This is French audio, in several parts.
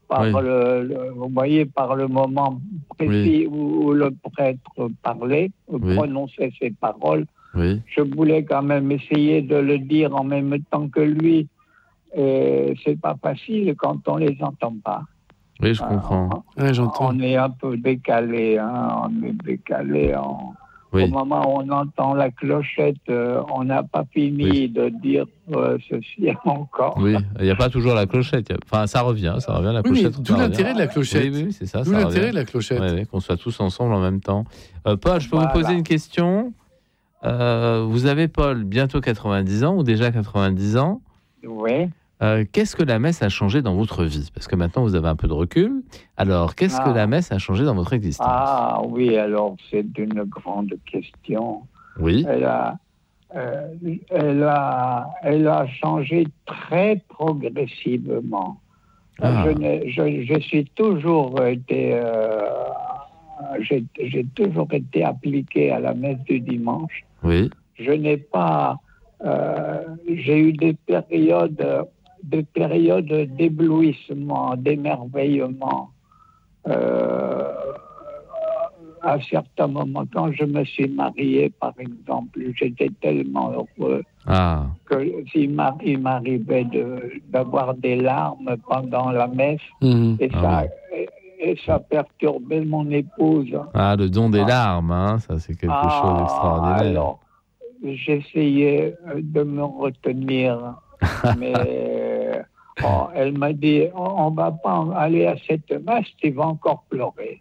par Oui. vous voyez, par le moment précis où le prêtre parlait, prononçait ses paroles. Oui. Je voulais quand même essayer de le dire en même temps que lui. Et c'est pas facile quand on les entend pas. Oui, je comprends. J'entends. On est un peu décalé, hein, on est décalé. Au moment où on entend la clochette, on n'a pas fini de dire ceci encore. Oui, il n'y a pas toujours la clochette. Enfin, ça revient la clochette. D'où l'intérêt de la clochette. Oui, c'est ça. D'où l'intérêt de la clochette. Oui, qu'on soit tous ensemble en même temps. Paul, je peux vous poser une question. Vous avez, Paul, bientôt 90 ans ou déjà 90 ans. Oui. Qu'est-ce que la messe a changé dans votre vie? Parce que maintenant, vous avez un peu de recul. Alors, qu'est-ce que la messe a changé dans votre existence? Ah oui, alors c'est une grande question. Oui. Elle a changé très progressivement. Je suis toujours été... j'ai toujours été appliqué à la messe du dimanche. Oui. Je n'ai pas... j'ai eu des périodes d'éblouissement, d'émerveillement. À certains moments, quand je me suis marié, par exemple, j'étais tellement heureux que il m'arrivait d'avoir des larmes pendant la messe, et ça perturbait mon épouse. Le don des larmes, hein, ça c'est quelque chose d'extraordinaire. Alors, j'essayais de me retenir, mais elle m'a dit, on va pas aller à cette messe, tu vas encore pleurer.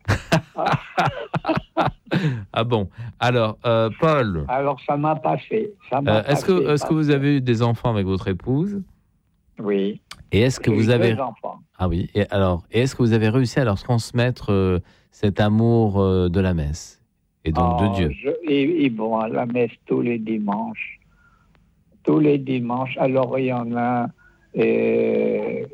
Ah bon. Alors, Paul. Alors, ça m'a passé. Est-ce que vous avez eu des enfants avec votre épouse? Oui. Et est-ce que vous avez... deux enfants. Ah oui. Et est-ce que vous avez réussi à leur transmettre cet amour de la messe et donc de Dieu? Ils vont à la messe tous les dimanches. Tous les dimanches. Alors, il y en a... il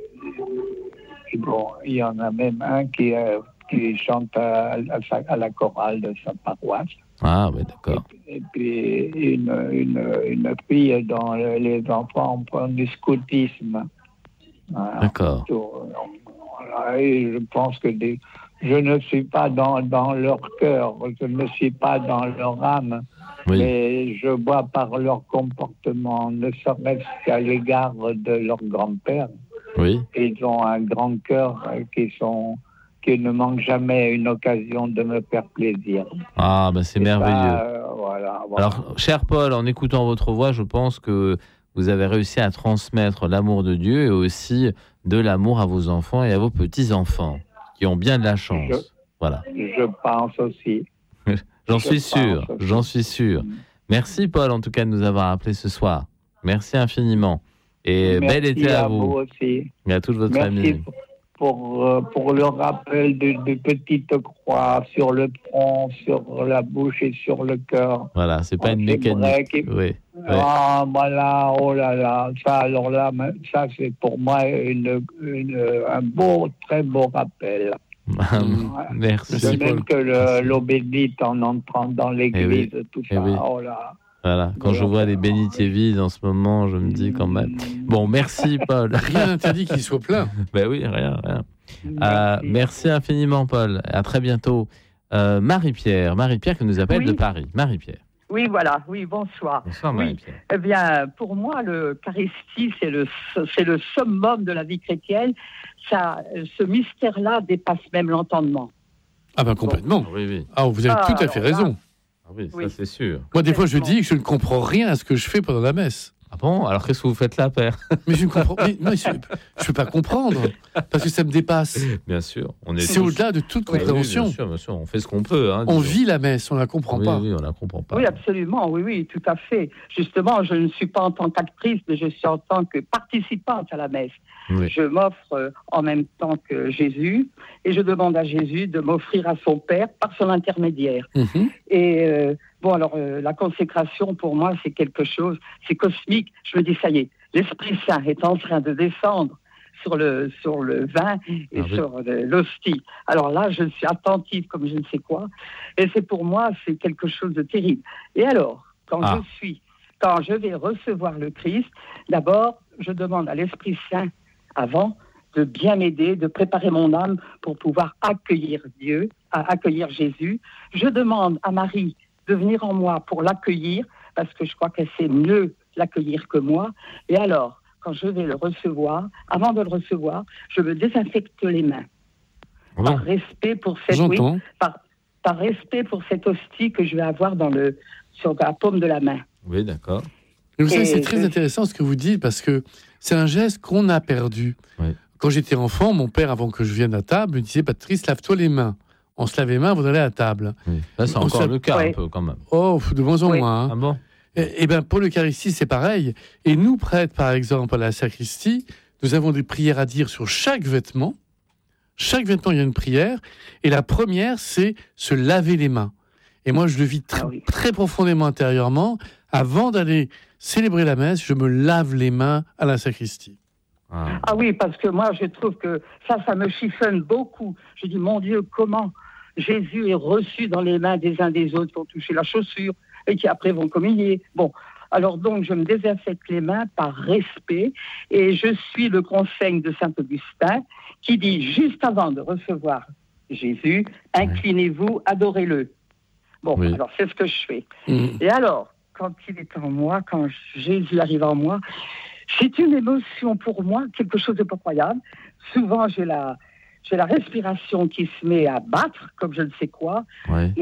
y en a même un qui chante à la chorale de sa paroisse. Ah oui, d'accord. Et puis une fille dont les enfants font du scoutisme. Voilà. D'accord. Et je pense que je ne suis pas dans leur cœur, je ne suis pas dans leur âme, mais je vois par leur comportement, ne serait-ce qu'à l'égard de leur grand-père. Oui. Ils ont un grand cœur qui ne manque jamais une occasion de me faire plaisir. Ah, ben c'est merveilleux. Voilà. Alors, cher Paul, en écoutant votre voix, je pense que vous avez réussi à transmettre l'amour de Dieu et aussi de l'amour à vos enfants et à vos petits-enfants, qui ont bien de la chance. Voilà. Je pense aussi. J'en suis sûr. Merci Paul, en tout cas, de nous avoir appelés ce soir. Merci infiniment. Et bel été à vous aussi. Et à toute votre famille. Pour le rappel des petites croix sur le front, sur la bouche et sur le cœur. Voilà, c'est pas une mécanique. Oui. Ah, voilà, oh là là. Ça, alors là, ça, c'est pour moi un très beau rappel. Merci. De même que l'eau bénite en entrant dans l'église, tout ça. Oh là. Voilà, quand je vois les bénitiers vides en ce moment, je me dis quand même... Bon, merci Paul. Rien n'interdit qu'il soit plein. Ben oui, rien. Merci infiniment Paul. À très bientôt. Marie-Pierre qui nous appelle de Paris. Marie-Pierre. Oui, voilà. Oui, bonsoir. Bonsoir Marie-Pierre. Eh bien, pour moi, l'Eucharistie, c'est le summum de la vie chrétienne. Ce mystère-là dépasse même l'entendement. Ah ben complètement. Oui. Ah, vous avez tout à fait raison. Oui, ça c'est sûr. Moi, des fois, je dis que je ne comprends rien à ce que je fais pendant la messe. Ah bon? Alors qu'est-ce que vous faites là, père? Mais je ne comprends pas. Je ne peux pas comprendre, parce que ça me dépasse. Bien sûr. C'est au-delà de toute compréhension. Oui, bien sûr. On fait ce qu'on peut. Hein, on vit la messe, on ne la comprend pas. Oui, on ne la comprend pas. Oui, absolument. Oui, tout à fait. Justement, je ne suis pas en tant qu'actrice, mais je suis en tant que participante à la messe. Oui. Je m'offre en même temps que Jésus, et je demande à Jésus de m'offrir à son Père par son intermédiaire. Et la consécration, pour moi, c'est quelque chose, c'est cosmique. Je me dis, ça y est, l'Esprit Saint est en train de descendre sur le vin et sur l'hostie. Alors là, je suis attentive comme je ne sais quoi. Et pour moi, c'est quelque chose de terrible. Et alors, quand je vais recevoir le Christ, d'abord, je demande à l'Esprit Saint, avant, de bien m'aider, de préparer mon âme pour pouvoir accueillir Dieu, accueillir Jésus. Je demande à Marie de venir en moi pour l'accueillir, parce que je crois qu'elle sait mieux l'accueillir que moi. Et alors, quand je vais le recevoir, avant de le recevoir, je me désinfecte les mains. Par respect pour par respect pour cette hostie que je vais avoir sur la paume de la main. Oui, d'accord. Et vous savez, c'est très intéressant ce que vous dites, parce que c'est un geste qu'on a perdu. Oui. Quand j'étais enfant, mon père, avant que je vienne à table, me disait « Patrice, lave-toi les mains ». On se lave les mains avant d'aller à table. Oui. Là, c'est encore le cas, un peu, quand même. Oh, de moins en moins. Hein. Ah bon ? Et bien, pour l'Eucharistie, c'est pareil. Et nous, prêtres, par exemple, à la sacristie, nous avons des prières à dire sur chaque vêtement. Chaque vêtement, il y a une prière. Et la première, c'est se laver les mains. Et moi, je le vis très profondément intérieurement. Avant d'aller célébrer la messe, je me lave les mains à la sacristie. Ah oui, parce que moi, je trouve que ça me chiffonne beaucoup. Je dis, mon Dieu, comment Jésus est reçu dans les mains des uns des autres pour toucher la chaussure et qui après vont communier. Bon, alors donc, je me désinfecte les mains par respect et je suis le conseil de Saint-Augustin qui dit, juste avant de recevoir Jésus, inclinez-vous, adorez-le. Bon, alors c'est ce que je fais. Et alors, quand il est en moi, quand Jésus arrive en moi, c'est une émotion pour moi, quelque chose de pas croyable. Souvent, j'ai la respiration qui se met à battre, comme je ne sais quoi. Ouais.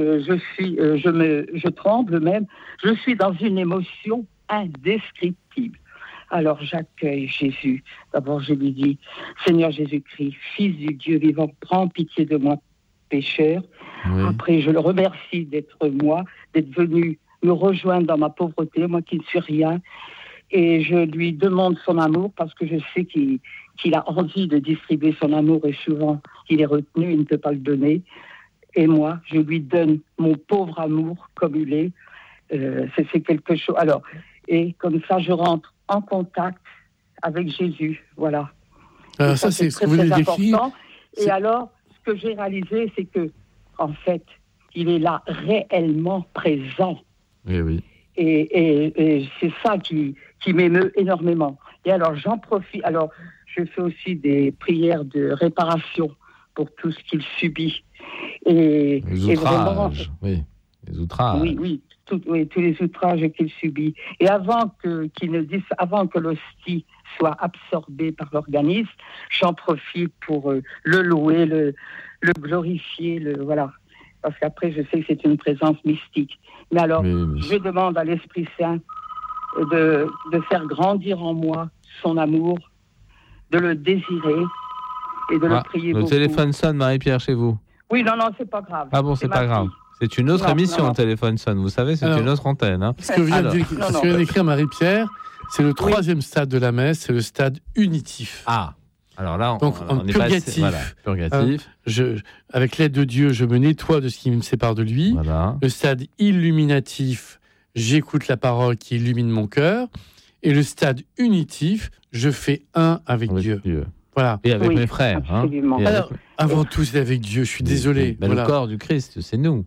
Je tremble même. Je suis dans une émotion indescriptible. Alors, j'accueille Jésus. D'abord, je lui dis, Seigneur Jésus-Christ, Fils du Dieu vivant, prends pitié de moi, pécheur. Oui. Après, je le remercie d'être venu me rejoindre dans ma pauvreté, moi qui ne suis rien. Et je lui demande son amour parce que je sais qu'il a envie de distribuer son amour et souvent il est retenu, il ne peut pas le donner. Et moi, je lui donne mon pauvre amour comme il est. C'est quelque chose. Alors, et comme ça, je rentre en contact avec Jésus. Voilà. Alors ça, c'est ce que vous venez d'écrire. Et alors, ce que j'ai réalisé, c'est que, en fait, il est là réellement présent. Oui, oui. Et c'est ça qui m'émeut énormément. Et alors, j'en profite. Alors, je fais aussi des prières de réparation pour tout ce qu'il subit. Les outrages, les outrages. Oui, tous les outrages qu'il subit. Et avant que l'hostie soit absorbée par l'organisme, j'en profite pour le louer, le glorifier, voilà. Parce qu'après, je sais que c'est une présence mystique. Mais alors, je demande à l'Esprit Saint de faire grandir en moi son amour, de le désirer et de le prier beaucoup. Le téléphone sonne, Marie-Pierre, chez vous. Oui, non, c'est pas grave. Ah bon, c'est pas grave. C'est une autre émission, le téléphone sonne. Vous savez, c'est une autre antenne. Hein. Ce que vient d'écrire Marie-Pierre, c'est le troisième stade de la messe, c'est le stade unitif. Ah. Alors là, donc, en est purgatif. Purgatif. Avec l'aide de Dieu, je me nettoie de ce qui me sépare de lui. Voilà. Le stade illuminatif, j'écoute la parole qui illumine mon cœur. Et le stade unitif, je fais un avec Dieu. Voilà. Et avec mes frères. Alors, avant tout, c'est avec Dieu, je suis désolé. Le corps du Christ, c'est nous.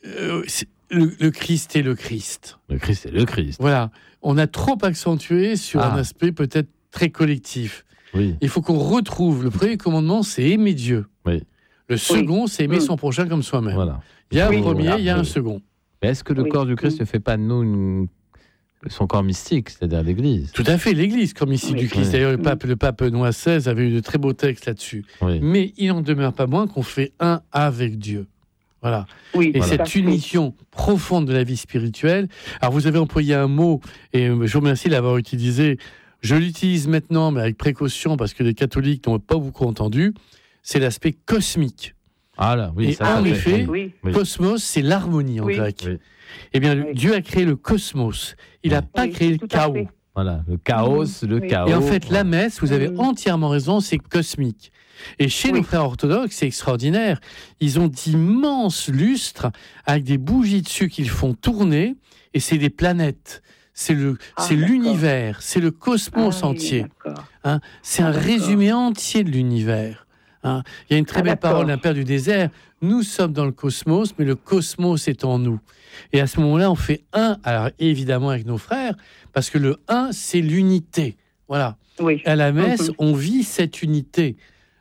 Le Christ est le Christ. Le Christ est le Christ. Voilà. On a trop accentué sur un aspect peut-être très collectif. Oui. Il faut qu'on retrouve. Le premier commandement, c'est aimer Dieu. Oui. Le second, c'est aimer son prochain comme soi-même. Voilà. Il y a un premier, il y a un second. Mais est-ce que le corps du Christ ne fait pas de nous son corps mystique, c'est-à-dire l'Église ? Tout à fait, l'Église, corps mystique du Christ. D'ailleurs, le pape Benoît XVI avait eu de très beaux textes là-dessus. Oui. Mais il n'en demeure pas moins qu'on fait un avec Dieu. Voilà. Oui, et cette unition profonde de la vie spirituelle. Alors, vous avez employé un mot, et je vous remercie de l'avoir utilisé. Je l'utilise maintenant, mais avec précaution, parce que les catholiques n'ont pas beaucoup entendu. C'est l'aspect cosmique. Ah là, oui, et ça. En effet, cosmos, c'est l'harmonie en grec. Oui. Eh bien, Dieu a créé le cosmos. Il n'a pas créé le chaos. Voilà, le chaos, chaos. Et en fait, la messe, vous avez entièrement raison, c'est cosmique. Et chez nos frères orthodoxes, c'est extraordinaire. Ils ont d'immenses lustres avec des bougies dessus qu'ils font tourner, et c'est des planètes. C'est l'univers, c'est le cosmos entier. Hein, c'est un résumé entier de l'univers. Hein. Il y a une très belle parole d'un père du désert. Nous sommes dans le cosmos, mais le cosmos est en nous. Et à ce moment-là, on fait un, alors évidemment avec nos frères, parce que le un, c'est l'unité. Voilà. Oui. À la messe, on vit cette unité.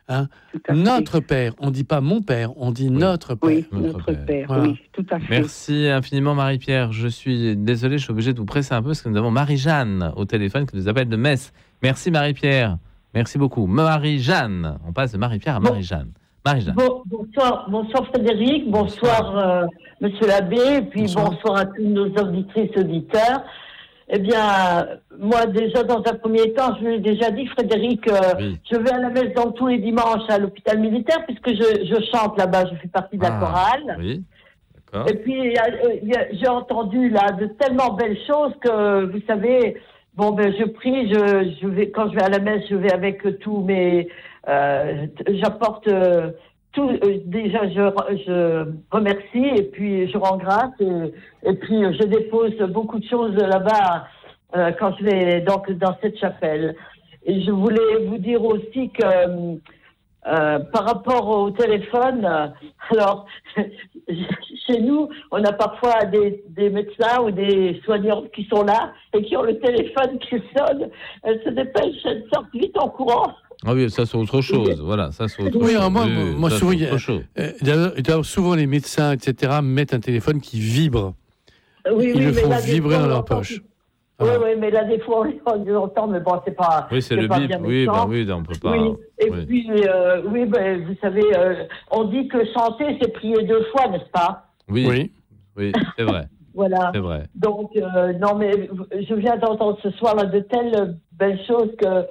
Hein. Notre Père, on ne dit pas mon Père, on dit notre Père. Oui, notre Père, voilà. Oui, tout à fait. Merci infiniment Marie-Pierre. Je suis désolé, je suis obligé de vous presser un peu parce que nous avons Marie-Jeanne au téléphone qui nous appelle de Metz. Merci Marie-Pierre, merci beaucoup. Marie-Jeanne, on passe de Marie-Pierre à Marie-Jeanne. Marie-Jeanne. Bonsoir Frédéric, bonsoir Monsieur l'abbé, et puis bonsoir à tous nos auditrices et auditeurs. Eh bien, moi déjà dans un premier temps, je l'ai déjà dit Frédéric, je vais à la messe donc tous les dimanches à l'hôpital militaire puisque je chante là-bas, je fais partie de la chorale. Oui, d'accord. Et puis j'ai entendu là de tellement belles choses que vous savez, je prie, je vais quand je vais à la messe, je vais avec tous mes, j'apporte tout. Déjà, je remercie et puis je rends grâce et puis je dépose beaucoup de choses là-bas quand je vais donc dans cette chapelle. Et je voulais vous dire aussi que par rapport au téléphone, alors chez nous, on a parfois des médecins ou des soignants qui sont là et qui ont le téléphone qui sonne. Elles se dépêchent, elles sortent vite en courant. Ah oui, ça c'est autre chose. Voilà, ça c'est autre chose. Oui, moi souvent, souvent les médecins, etc., mettent un téléphone qui vibre. Ils le font vibrer dans leur poche. Oui, mais là, des fois, on l'entend, mais bon, c'est pas. Oui, c'est le bip. Oui, on peut pas. Oui, et puis, vous savez, on dit que chanter, c'est prier 2 fois, n'est-ce pas ? Oui, c'est vrai. Voilà. C'est vrai. Donc, non, mais je viens d'entendre ce soir là de telles belles choses que,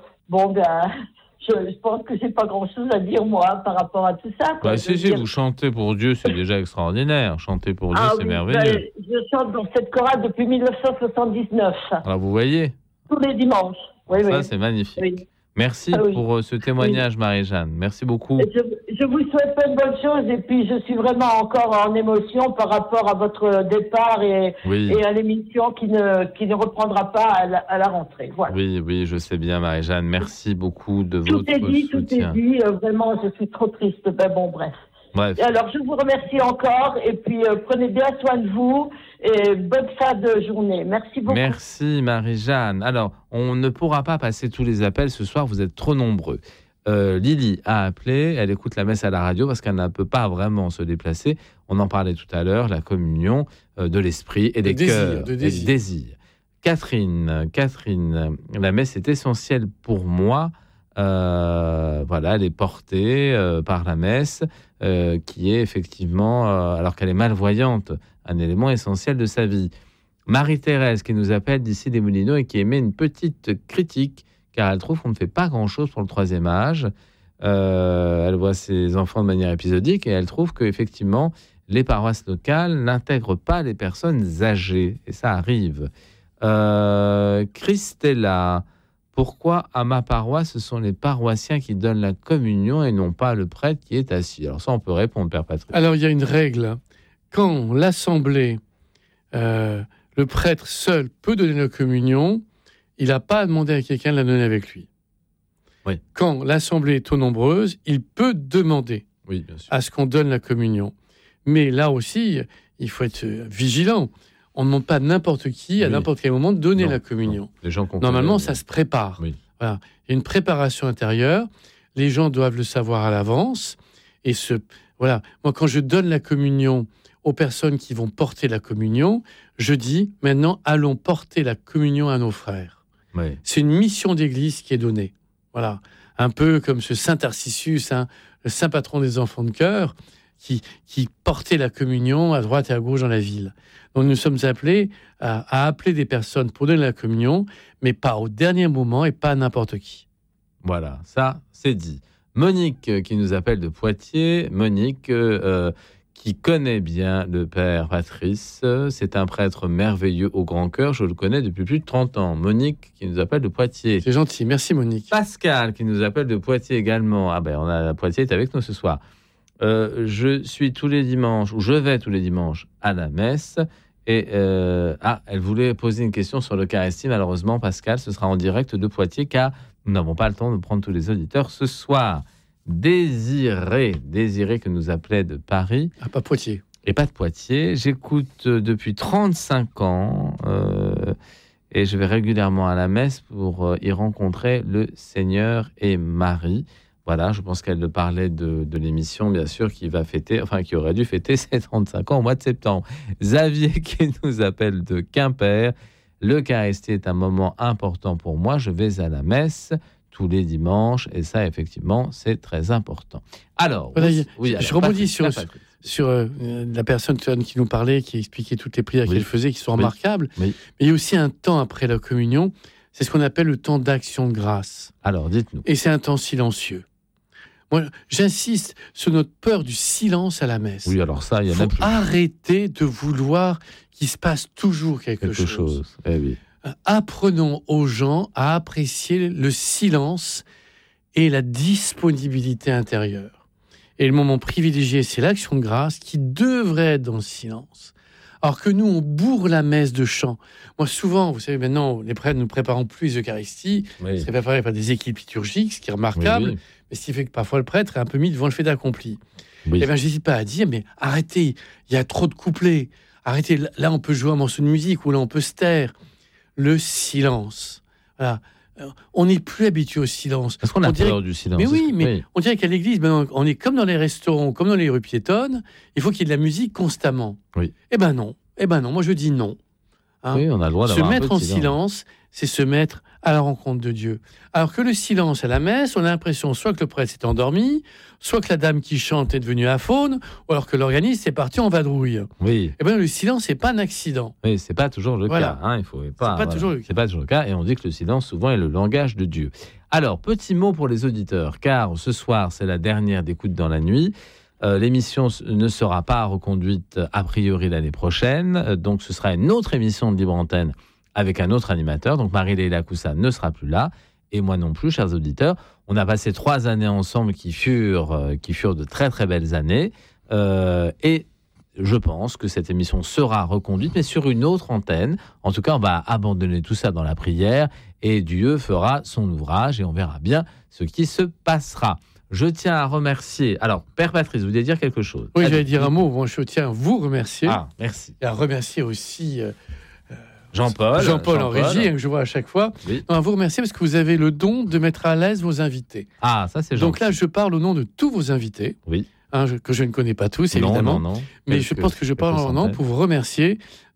je pense que j'ai pas grand-chose à dire, moi, par rapport à tout ça. Si, vous chantez pour Dieu, c'est déjà extraordinaire. Chanter pour Dieu, c'est merveilleux. Je chante dans cette chorale depuis 1979. Alors, vous voyez ? Tous les dimanches. Ça, c'est magnifique. Oui. Merci pour ce témoignage, Marie-Jeanne. Merci beaucoup. Je vous souhaite plein de bonnes choses et puis je suis vraiment encore en émotion par rapport à votre départ et à l'émission qui ne reprendra pas à la rentrée. Voilà. Oui, je sais bien, Marie-Jeanne. Merci beaucoup de votre soutien. Tout est dit. Vraiment, je suis trop triste. Bref. Alors, je vous remercie encore et puis prenez bien soin de vous et bonne fin de journée. Merci beaucoup. Merci Marie-Jeanne. Alors, on ne pourra pas passer tous les appels ce soir, vous êtes trop nombreux. Lily a appelé, elle écoute la messe à la radio parce qu'elle ne peut pas vraiment se déplacer. On en parlait tout à l'heure, la communion de l'esprit et des cœurs et des désirs. Catherine, la messe est essentielle pour moi. Elle est portée par la messe, qui est effectivement, alors qu'elle est malvoyante, un élément essentiel de sa vie. Marie-Thérèse qui nous appelle d'ici des Moulineaux et qui émet une petite critique, car elle trouve qu'on ne fait pas grand-chose pour le 3e âge. Elle voit ses enfants de manière épisodique et elle trouve qu'effectivement, les paroisses locales n'intègrent pas les personnes âgées, et ça arrive. Christella, pourquoi à ma paroisse, ce sont les paroissiens qui donnent la communion et non pas le prêtre qui est assis ? Alors ça, on peut répondre, Père Patrick. Alors, il y a une règle. Quand l'assemblée, le prêtre seul peut donner la communion, il n'a pas à demander à quelqu'un de la donner avec lui. Oui. Quand l'assemblée est trop nombreuse, il peut demander à ce qu'on donne la communion. Mais là aussi, il faut être vigilant. On ne demande pas n'importe qui, à n'importe quel moment, de donner la communion. Les gens normalement, ça se prépare. Oui. Voilà. Il y a une préparation intérieure. Les gens doivent le savoir à l'avance. Et moi, quand je donne la communion aux personnes qui vont porter la communion, je dis, maintenant, allons porter la communion à nos frères. Oui. C'est une mission d'église qui est donnée. Voilà. Un peu comme ce Saint Tarcisius, le saint patron des enfants de chœur, qui portait la communion à droite et à gauche dans la ville. Donc nous sommes appelés à appeler des personnes pour donner la communion, mais pas au dernier moment et pas à n'importe qui. Voilà, ça c'est dit. Monique qui nous appelle de Poitiers. Monique qui connaît bien le Père Patrice. C'est un prêtre merveilleux au grand cœur. Je le connais depuis plus de 30 ans. Monique qui nous appelle de Poitiers. C'est gentil, merci Monique. Pascal qui nous appelle de Poitiers également. Poitiers est avec nous ce soir. Je vais tous les dimanches à la messe et elle voulait poser une question sur l'Eucharistie. Malheureusement, Pascal, ce sera en direct de Poitiers car nous n'avons pas le temps de prendre tous les auditeurs ce soir. Désiré que nous appelait de Paris. Pas Poitiers. Et pas de Poitiers. J'écoute depuis 35 ans et je vais régulièrement à la messe pour y rencontrer le Seigneur et Marie. Voilà, je pense qu'elle parlait de l'émission, bien sûr, qui aurait dû fêter ses 35 ans au mois de septembre. Xavier qui nous appelle de Quimper. L'Eucharistie est un moment important pour moi. Je vais à la messe tous les dimanches et ça, effectivement, c'est très important. Alors, je rebondis sur la personne qui nous parlait, qui expliquait toutes les prières qu'elle faisait, qui sont remarquables. Mais il y a aussi un temps après la communion, c'est ce qu'on appelle le temps d'action de grâce. Alors, dites-nous. Et c'est un temps silencieux. Moi, j'insiste sur notre peur du silence à la messe. Oui, alors ça, il y en a plus. Arrêter de vouloir qu'il se passe toujours quelque chose. Oui. Apprenons aux gens à apprécier le silence et la disponibilité intérieure. Et le moment privilégié, c'est l'action de grâce qui devrait être dans le silence. Alors que nous, on bourre la messe de chants. Moi, souvent, vous savez, maintenant, les prêtres ne préparons plus les Eucharisties. C'est préparé par des équipes liturgiques, ce qui est remarquable. Mais ce qui fait que parfois le prêtre est un peu mis devant le fait accompli. Et bien, j'hésite pas à dire, mais arrêtez, il y a trop de couplets. Arrêtez, là, on peut jouer un morceau de musique ou là, on peut se taire. Le silence. Voilà. On n'est plus habitué au silence. Parce qu'on a peur du silence. Mais oui, mais on dirait qu'à l'église, on est comme dans les restaurants, comme dans les rues piétonnes, il faut qu'il y ait de la musique constamment. Oui. Eh ben non, moi je dis non. Oui, on a le droit d'avoir se mettre en silence, c'est se mettre à la rencontre de Dieu. Alors que le silence à la messe, on a l'impression soit que le prêtre s'est endormi, soit que la dame qui chante est devenue aphone, ou alors que l'organiste est parti en vadrouille. Oui. Eh bien, le silence, c'est pas un accident. Oui, c'est pas toujours le cas. C'est pas toujours le cas. Et on dit que le silence, souvent, est le langage de Dieu. Alors, petit mot pour les auditeurs, car ce soir, c'est la dernière d'Écoute dans la nuit. L'émission ne sera pas reconduite a priori l'année prochaine. Donc, ce sera une autre émission de Libre Antenne avec un autre animateur. Donc, Marie-Léla Coussa ne sera plus là. Et moi non plus, chers auditeurs. On a passé 3 années ensemble qui furent de très, très belles années. Et je pense que cette émission sera reconduite, mais sur une autre antenne. En tout cas, on va abandonner tout ça dans la prière et Dieu fera son ouvrage et on verra bien ce qui se passera. Je tiens à remercier... Alors, Père Patrice, vous voulez dire quelque chose? Oui, j'allais dire un mot. Bon, je tiens à vous remercier. Ah, merci. Et à remercier aussi... Jean-Paul en régie, que je vois à chaque fois. Oui. Non, à vous remercier parce que vous avez le don de mettre à l'aise vos invités. Ah, ça c'est gentil. Donc là, je parle au nom de tous vos invités. Oui. Que je ne connais pas tous, évidemment. Non. Mais je pense que je parle en nom pour vous remercier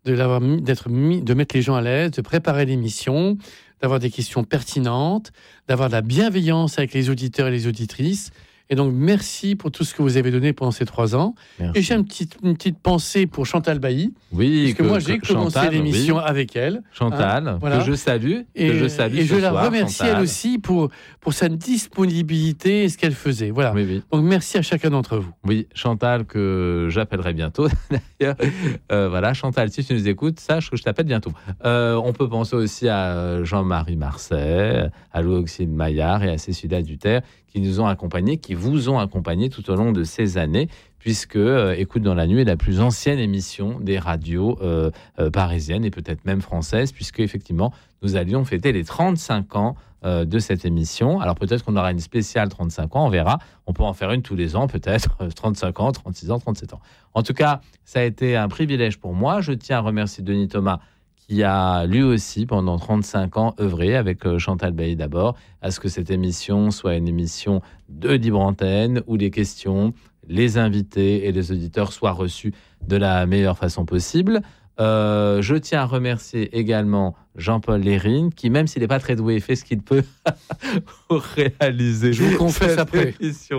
de mettre les gens à l'aise, de préparer l'émission, d'avoir des questions pertinentes, d'avoir de la bienveillance avec les auditeurs et les auditrices. Et donc, merci pour tout ce que vous avez donné pendant ces 3 ans. Merci. Et j'ai une petite pensée pour Chantal Bailly. Oui, parce que moi, j'ai commencé l'émission avec elle. Chantal, voilà. que je salue. Et je la remercie, elle aussi, pour sa disponibilité et ce qu'elle faisait. Voilà. Oui. Donc, merci à chacun d'entre vous. Oui, Chantal, que j'appellerai bientôt, d'ailleurs. Voilà, Chantal, si tu nous écoutes, sache que je t'appelle bientôt. On peut penser aussi à Jean-Marie Marcet, à Louis-Auxil Maillard et à Cécilia Duterre, qui nous ont accompagnés, qui vous ont accompagnés tout au long de ces années, puisque Écoute dans la nuit est la plus ancienne émission des radios parisiennes et peut-être même françaises, puisque effectivement nous allions fêter les 35 ans de cette émission. Alors peut-être qu'on aura une spéciale 35 ans, on verra. On peut en faire une tous les ans, peut-être 35 ans, 36 ans, 37 ans. En tout cas, ça a été un privilège pour moi. Je tiens à remercier Denis Thomas, qui a lui aussi, pendant 35 ans, œuvré avec Chantal Bailly d'abord, à ce que cette émission soit une émission de Libre Antenne, où les questions, les invités et les auditeurs soient reçus de la meilleure façon possible. Je tiens à remercier également Jean-Paul Lérine, qui, même s'il n'est pas très doué, fait ce qu'il peut pour réaliser. Je vous confesse après. Émission.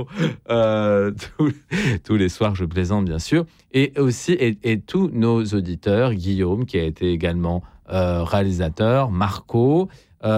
Tous les soirs, je plaisante, bien sûr. Et aussi, et tous nos auditeurs, Guillaume, qui a été également réalisateur, Margot,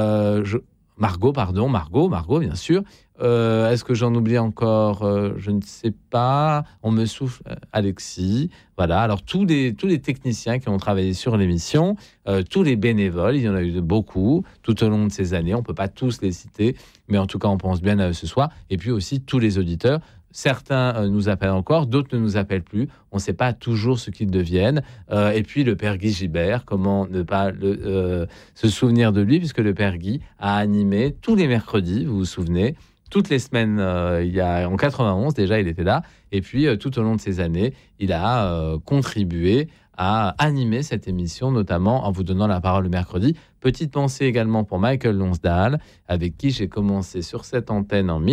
bien sûr. Est-ce que j'en oublie encore? Je ne sais pas. On me souffle. Alexis. Voilà. Alors, tous les techniciens qui ont travaillé sur l'émission, tous les bénévoles, il y en a eu beaucoup tout au long de ces années. On ne peut pas tous les citer, mais en tout cas, on pense bien à eux ce soir. Et puis aussi, tous les auditeurs. Certains nous appellent encore, d'autres ne nous appellent plus. On ne sait pas toujours ce qu'ils deviennent. Et puis le Père Guy Gibert, comment ne pas se souvenir de lui, puisque le Père Guy a animé tous les mercredis, vous vous souvenez, toutes les semaines, en 91 déjà, il était là. Et puis, tout au long de ces années, il a contribué à animer cette émission, notamment en vous donnant la parole le mercredi. Petite pensée également pour Michael Lonsdale, avec qui j'ai commencé sur cette antenne en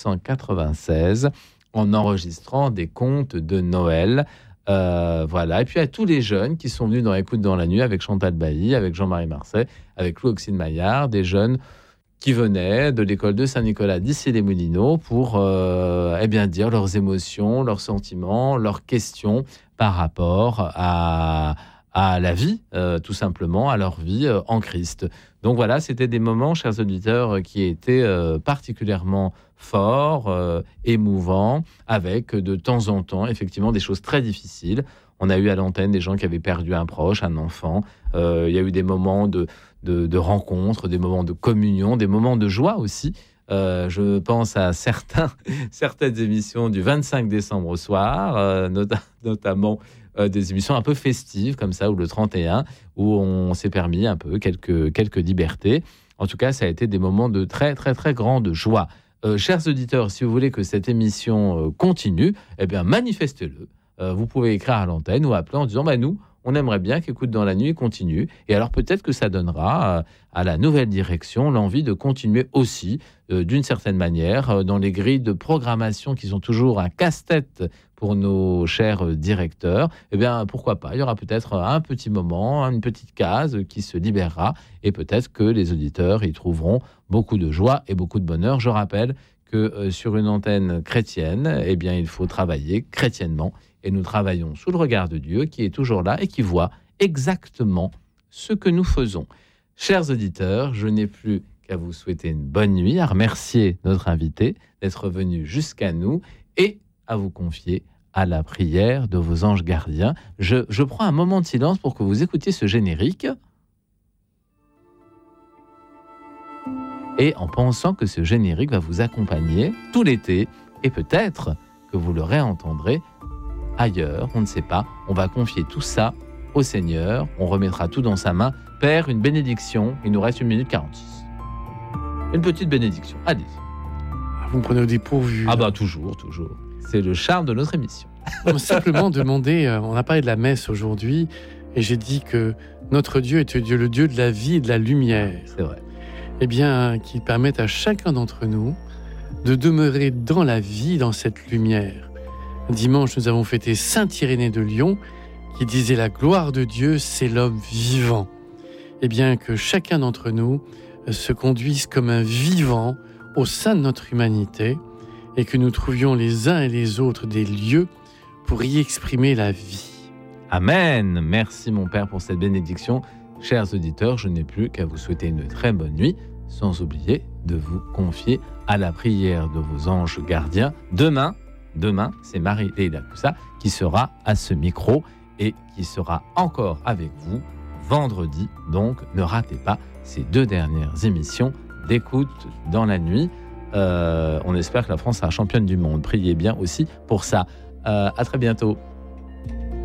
1996, en enregistrant des contes de Noël. Voilà. Et puis à tous les jeunes qui sont venus dans Écoute dans la nuit, avec Chantal Bailly, avec Jean-Marie Marseille, avec Louis-Auxine Maillard, des jeunes qui venaient de l'école de Saint-Nicolas d'Issy-les-Moulineaux pour dire leurs émotions, leurs sentiments, leurs questions par rapport à la vie, tout simplement, à leur vie en Christ. Donc voilà, c'était des moments, chers auditeurs, qui étaient particulièrement forts, émouvants, avec de temps en temps, effectivement, des choses très difficiles. On a eu à l'antenne des gens qui avaient perdu un proche, un enfant. Il y a eu des moments de rencontres, des moments de communion, des moments de joie aussi. Je pense à certaines émissions du 25 décembre au soir, notamment des émissions un peu festives comme ça, ou le 31, où on s'est permis un peu quelques libertés. En tout cas, ça a été des moments de très, très, très grande joie. Chers auditeurs, si vous voulez que cette émission continue, manifestez-le. Vous pouvez écrire à l'antenne ou appeler en disant nous, on aimerait bien qu'Écoute dans la nuit continue. Et alors peut-être que ça donnera à la nouvelle direction l'envie de continuer aussi, d'une certaine manière, dans les grilles de programmation qui sont toujours un casse-tête pour nos chers directeurs. Pourquoi pas, il y aura peut-être un petit moment, une petite case qui se libérera, et peut-être que les auditeurs y trouveront beaucoup de joie et beaucoup de bonheur. Je rappelle que sur une antenne chrétienne, il faut travailler chrétiennement. Et nous travaillons sous le regard de Dieu qui est toujours là et qui voit exactement ce que nous faisons. Chers auditeurs, je n'ai plus qu'à vous souhaiter une bonne nuit, à remercier notre invité d'être venu jusqu'à nous et à vous confier à la prière de vos anges gardiens. Je prends un moment de silence pour que vous écoutiez ce générique et en pensant que ce générique va vous accompagner tout l'été et peut-être que vous le réentendrez ailleurs, on ne sait pas. On va confier tout ça au Seigneur. On remettra tout dans sa main. Père, une bénédiction. Il nous reste 1 minute 46. Une petite bénédiction. Allez. Vous me prenez au dépourvu. Toujours. C'est le charme de notre émission. On m'a simplement demandé, on a parlé de la messe aujourd'hui, et j'ai dit que notre Dieu est le Dieu de la vie et de la lumière. C'est vrai. Qu'il permette à chacun d'entre nous de demeurer dans la vie, dans cette lumière. Dimanche, nous avons fêté Saint Irénée de Lyon, qui disait « La gloire de Dieu, c'est l'homme vivant ». Que chacun d'entre nous se conduise comme un vivant au sein de notre humanité et que nous trouvions les uns et les autres des lieux pour y exprimer la vie. Amen. Merci mon Père pour cette bénédiction. Chers auditeurs, je n'ai plus qu'à vous souhaiter une très bonne nuit, sans oublier de vous confier à la prière de vos anges gardiens. Demain, c'est Marie-Léida Coussa qui sera à ce micro et qui sera encore avec vous vendredi. Donc, ne ratez pas ces 2 dernières émissions d'Écoute dans la nuit. On espère que la France sera championne du monde. Priez bien aussi pour ça. À très bientôt.